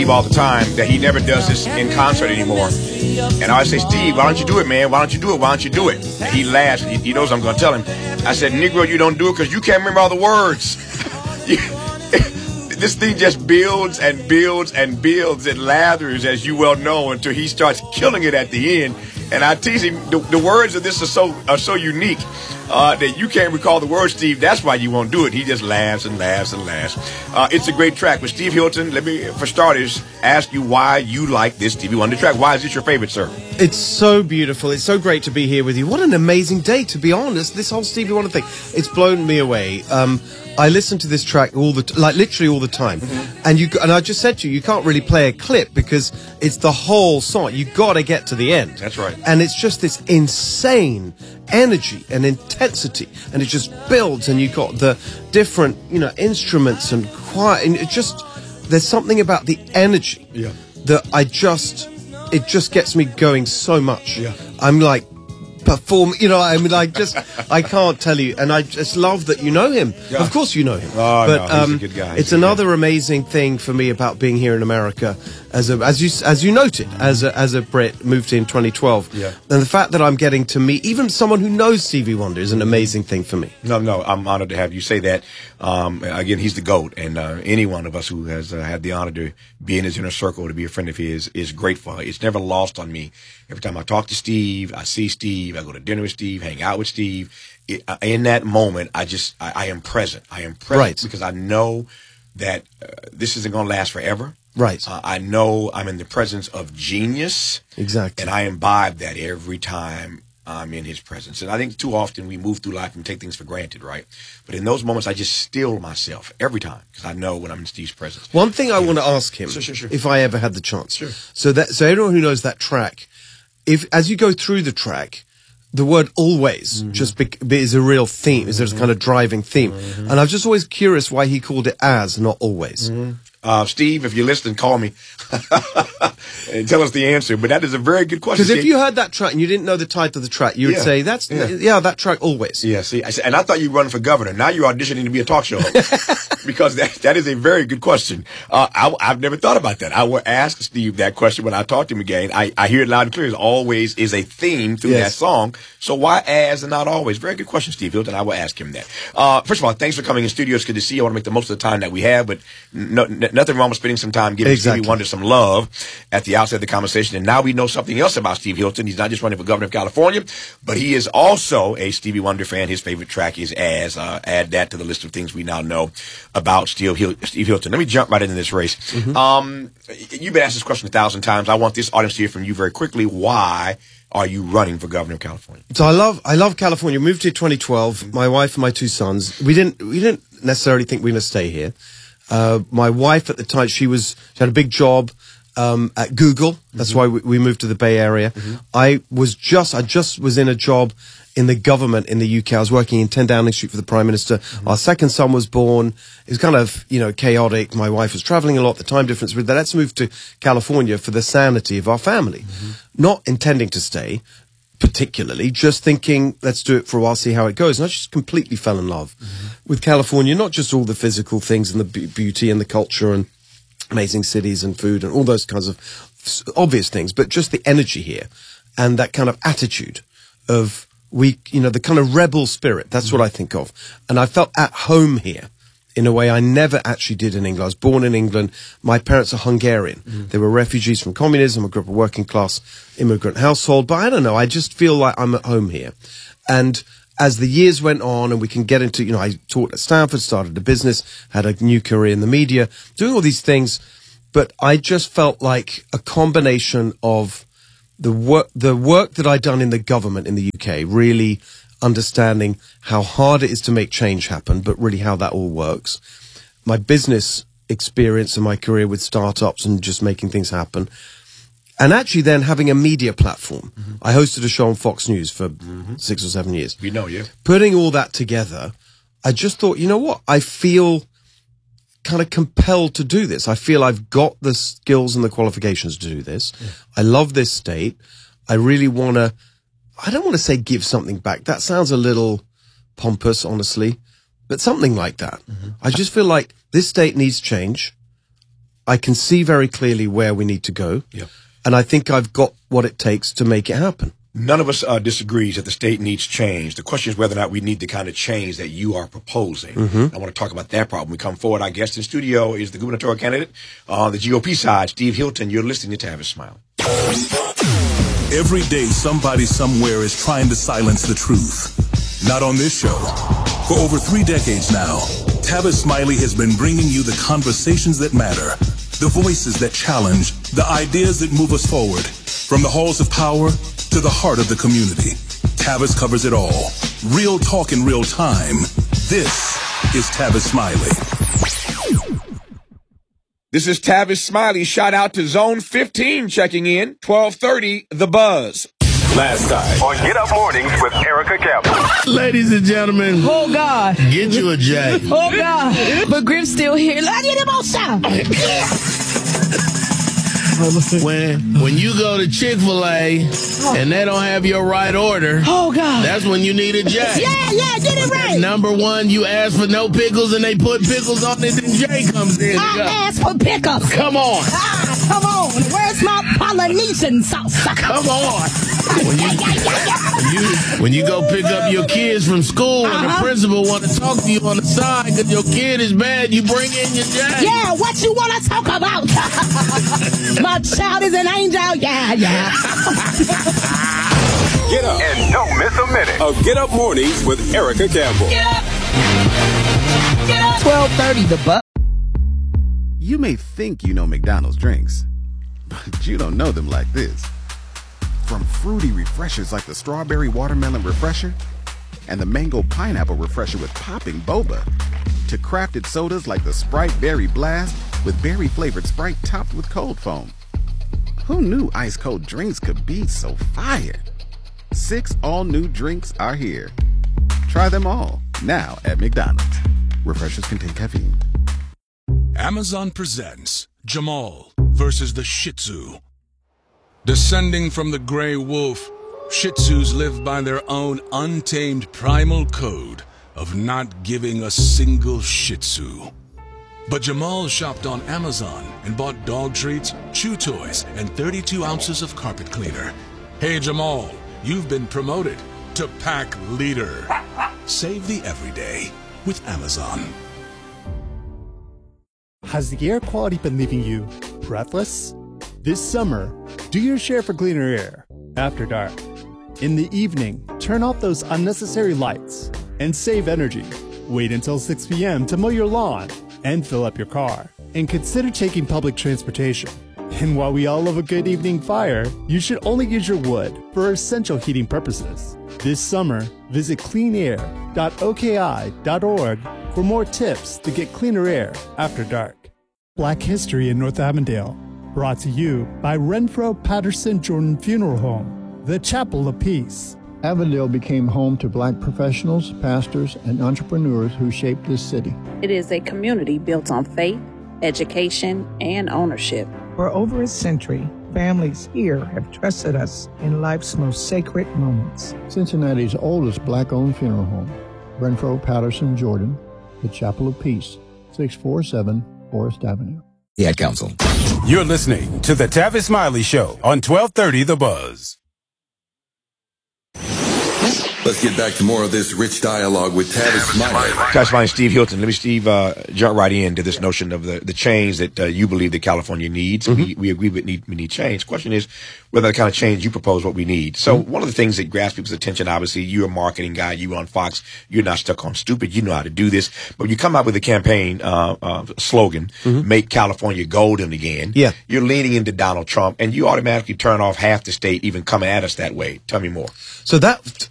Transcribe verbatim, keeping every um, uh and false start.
all the time that he never does this in concert anymore. And I always say, Steve, why don't you do it, man? Why don't you do it? Why don't you do it? And he laughs. He, he knows I'm going to tell him. I said, Negro, you don't do it because you can't remember all the words. This thing just builds and builds and builds and lathers, as you well know, until he starts killing it at the end. And I tease him, the, the words of this are so are so unique uh, that you can't recall the words, Steve. That's why you won't do it. He just laughs and laughs and laughs. Uh, it's a great track. With Steve Hilton, let me, for starters, ask you why you like this Stevie Wonder track. Why is it your favorite, sir? It's so beautiful. It's so great to be here with you. What an amazing day, to be honest. This whole Stevie Wonder thing, it's blown me away. Um, I listen to this track all the, t like literally all the time, mm-hmm. and you and I just said to you, you can't really play a clip because it's the whole song. You got to get to the end. That's right. And it's just this insane energy and intensity, and it just builds. And you've got the different, you know, instruments and quiet, and it just there's something about the energy yeah. that I just it just gets me going so much. Yeah. I'm like. Perform, you know, I mean, I just, I can't tell you, and I just love that you know him. Yeah. Of course, you know him. Oh, but no, he's um, a good guy. He's it's a good another guy. amazing thing for me about being here in America, as a, as you, as you noted, as a, as a Brit, moved in twenty twelve, yeah. and the fact that I'm getting to meet even someone who knows Stevie Wonder is an amazing thing for me. No, no, I'm honored to have you say that. Um, again, he's the GOAT, and uh, any one of us who has uh, had the honor to be in his inner circle, to be a friend of his, is grateful. It's never lost on me. Every time I talk to Steve, I see Steve, I go to dinner with Steve, hang out with Steve. It, uh, in that moment, I just, I, I am present. I am present right. because I know that uh, this isn't going to last forever. Right. Uh, I know I'm in the presence of genius. Exactly. And I imbibe that every time I'm in his presence. And I think too often we move through life and take things for granted, right? But in those moments, I just still myself every time because I know when I'm in Steve's presence. One thing I yeah. want to ask him, sure, sure, sure. if I ever had the chance. Sure. So that, so everyone who knows that track, if as you go through the track, the word always mm-hmm. just be, is a real theme, is a kind of driving theme. Mm-hmm. And I was just always curious why he called it as, not always. Mm-hmm. Uh, Steve, if you're listening, call me and tell us the answer. But that is a very good question. Because if you heard that track and you didn't know the title of the track, you would yeah. say, "That's yeah. yeah, that track always." Yeah, see, I said, and I thought you were running for governor. Now you're auditioning to be a talk show host. Because that, that is a very good question. Uh, I, I've never thought about that. I will ask Steve that question when I talk to him again. I, I hear it loud and clear. It always is a theme through yes. that song. So why as and not always? Very good question, Steve Hilton. I will ask him that. Uh, first of all, thanks for coming in studio. It's good to see you. I want to make the most of the time that we have, but no, n nothing wrong with spending some time giving exactly. Stevie Wonder some love at the outset of the conversation. And now we know something else about Steve Hilton. He's not just running for governor of California, but he is also a Stevie Wonder fan. His favorite track is As. Uh, add that to the list of things we now know about Steve Hilton. Steve Hilton. Let me jump right into this race. Mm-hmm. Um, you've been asked this question a thousand times. I want this audience to hear from you very quickly. Why are you running for governor of California? So I love, I love California. Moved here twenty twelve. My wife and my two sons. We didn't, we didn't necessarily think we were going to stay here. Uh, my wife at the time, she was, she had a big job um, at Google. That's mm-hmm. why we, we moved to the Bay Area. Mm-hmm. I was just, I just was in a job in the government in the U K. I was working in ten Downing Street for the Prime Minister. Mm-hmm. Our second son was born. It was kind of, you know, chaotic. My wife was traveling a lot. The time difference. But let's move to California for the sanity of our family. Mm-hmm. Not intending to stay, particularly, just thinking, let's do it for a while, see how it goes. And I just completely fell in love mm-hmm. with California, not just all the physical things and the be beauty and the culture and amazing cities and food and all those kinds of obvious things, but just the energy here and that kind of attitude of, we, you know, the kind of rebel spirit. That's mm-hmm. what I think of. And I felt at home here in a way I never actually did in England. I was born in England. My parents are Hungarian. Mm-hmm. They were refugees from communism. I grew up in a working class immigrant household. But I don't know. I just feel like I'm at home here. And as the years went on and we can get into, you know, I taught at Stanford, started a business, had a new career in the media, doing all these things. But I just felt like a combination of the work, the work that I'd done in the government in the U K, really understanding how hard it is to make change happen, but really how that all works. My business experience and my career with startups and just making things happen. And actually then having a media platform. Mm-hmm. I hosted a show on Fox News for mm-hmm. six or seven years. We know you. Putting all that together, I just thought, you know what? I feel kind of compelled to do this. I feel I've got the skills and the qualifications to do this. Yeah. I love this state. I really want to, I don't want to say give something back. That sounds a little pompous, honestly, but something like that. Mm-hmm. I just feel like this state needs change. I can see very clearly where we need to go. Yeah. And I think I've got what it takes to make it happen. None of us uh, disagrees that the state needs change. The question is whether or not we need the kind of change that you are proposing. Mm-hmm. I want to talk about that problem. We come forward. Our guest in studio is the gubernatorial candidate on the G O P side, Steve Hilton. You're listening to Tavis Smiley. Every day, somebody somewhere is trying to silence the truth. Not on this show. For over three decades now, Tavis Smiley has been bringing you the conversations that matter, the voices that challenge, the ideas that move us forward. From the halls of power to the heart of the community, Tavis covers it all. Real talk in real time. This is Tavis Smiley. This is Tavis Smiley. Shout out to Zone fifteen checking in. twelve thirty, The Buzz. Last time on Get Up Mornings with Erica Campbell. Ladies and gentlemen. Oh, God. Get you a J. Oh, God. But Griff's still here. I need him on sound. When when you go to Chick-fil-A and they don't have your right order, oh God, that's when you need a J. Yeah, yeah, get it right. Number one, you ask for no pickles and they put pickles on it, and J comes in. I ask for pickles. Come on. Ah, come on. Where's my Polynesian sauce? Come on. When you, when you when you go pick up your kids from school uh-huh. and the principal want to talk to you on the side because your kid is bad, you bring in your J. Yeah, what you want to talk about? My child is an angel. Yeah, yeah. Get up and don't miss a minute of Get Up Mornings with Erica Campbell. Get up. Get up. twelve thirty, The Buzz. You may think you know McDonald's drinks, but you don't know them like this. From fruity refreshers like the Strawberry Watermelon Refresher and the Mango Pineapple Refresher with popping boba, to crafted sodas like the Sprite Berry Blast with berry-flavored Sprite topped with cold foam. Who knew ice-cold drinks could be so fire? Six all-new drinks are here. Try them all, now at McDonald's. Refreshers contain caffeine. Amazon presents Jamal versus the Shih Tzu. Descending from the gray wolf, Shih Tzus live by their own untamed primal code of not giving a single Shih Tzu. But Jamal shopped on Amazon and bought dog treats, chew toys, and thirty-two ounces of carpet cleaner. Hey Jamal, you've been promoted to pack leader. Save the everyday with Amazon. Has the air quality been leaving you breathless? This summer, do your share for cleaner air after dark. In the evening, turn off those unnecessary lights and save energy. Wait until six p.m. to mow your lawn and fill up your car. And consider taking public transportation. And while we all love a good evening fire, you should only use your wood for essential heating purposes. This summer, visit clean air dot o k i dot org for more tips to get cleaner air after dark. Black History in North Avondale. Brought to you by Renfro Patterson Jordan Funeral Home, the Chapel of Peace. Avondale became home to black professionals, pastors, and entrepreneurs who shaped this city. It is a community built on faith, education, and ownership. For over a century, families here have trusted us in life's most sacred moments. Cincinnati's oldest black-owned funeral home, Renfro Patterson Jordan, the Chapel of Peace, six forty-seven Forest Avenue. The Ad Council. You're listening to the Tavis Smiley Show on twelve thirty The Buzz. Let's get back to more of this rich dialogue with Tavis Smiley. Tavis Smiley and Steve Hilton. Let me, Steve, uh, jump right into this notion of the, the change that uh, you believe that California needs. Mm-hmm. We, we agree we need, we need change. The question is whether the kind of change you propose what we need. So mm-hmm. one of the things that grabs people's attention, obviously, you're a marketing guy, you're on Fox, you're not stuck on stupid, you know how to do this. But when you come out with a campaign uh, uh, slogan, mm-hmm. make California golden again, yeah. you're leaning into Donald Trump, and you automatically turn off half the state even coming at us that way. Tell me more. So that